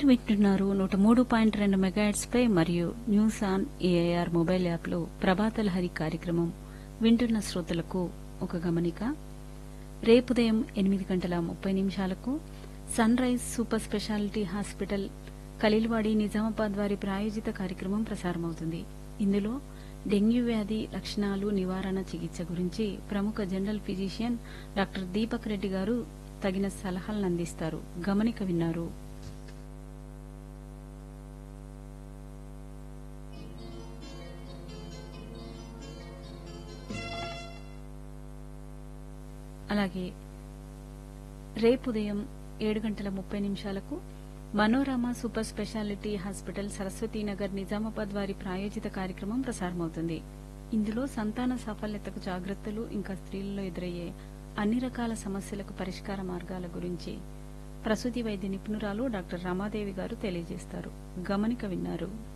వింటున్నారు 103.2 మెగాహెర్ట్జ్ పై మరియు news on AIR mobile యాప్లో ప్రభాత లహరి కార్యక్రమం వింటున్న శ్రోతలకు ఒక గమనిక. రేపు ఉదయం 8:30 sun rise super speciality hospital Khaleelwadi Nizamabad వారి ప్రాయోజిత కార్యక్రమం ప్రసారమవుతుంది. ఇందులో డెంగ్యూ వ్యాధి లక్షణాలు, నివారణ, చికిత్స గురించి ప్రముఖ general physician doctor Deepak Reddy గారు తగిన సలహాలను అందిస్తారు. గమనిక విన్నారు. అలాగే రేపు ఉదయం 7:30 Manorama super speciality hospital Saraswati Nagar Nizamabad వారి ప్రాయోజిత కార్యక్రమం ప్రసారమవుతుంది. ఇందులో సంతాన సాఫల్యతకు జాగ్రత్తలు, ఇంకా స్త్రీలలో ఎదురయ్యే అన్ని రకాల సమస్యలకు పరిష్కార మార్గాల గురించి ప్రసూతి వైద్య నిపుణురాలు డాక్టర్ రమాదేవి గారు తెలియజేస్తారు. గమనిక విన్నారు.